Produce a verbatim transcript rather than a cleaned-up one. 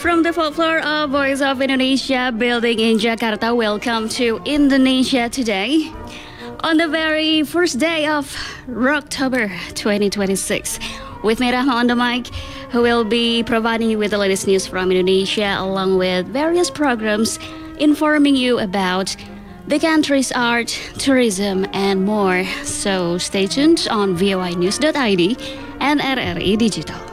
From the fourth floor of Voice of Indonesia building in Jakarta, welcome to Indonesia Today. On the very first day of October twenty twenty-six, with me Rahma on the mic, who will be providing you with the latest news from Indonesia, along with various programs informing you about the country's art, tourism, and more. So stay tuned on V O I news dot I D and R R I Digital.